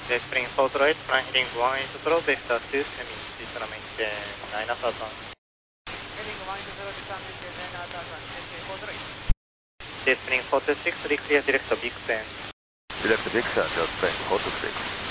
Spring 408, flying heading 180, vector 2, semi, descend maintain 9000. Heading 180, descend maintain 9000, Spring 426, reclear direct Big Bend. Direct Big Bend, just Spring 426.